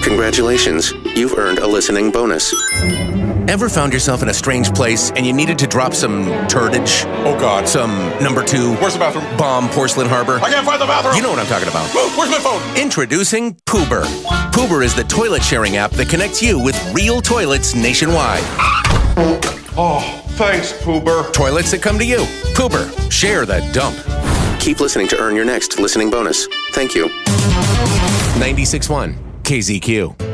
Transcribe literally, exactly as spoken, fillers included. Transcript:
Congratulations, you've earned a listening bonus. Ever found yourself in a strange place and you needed to drop some turdage? Oh, God. Some number two... Where's the bathroom? Bomb Porcelain Harbor? I can't find the bathroom! You know what I'm talking about. Oh, where's my phone? Introducing Poober. Poober is the toilet sharing app that connects you with real toilets nationwide. Oh, thanks, Poober. Toilets that come to you. Poober. Share the dump. Keep listening to earn your next listening bonus. Thank you. ninety-six point one K Z Q.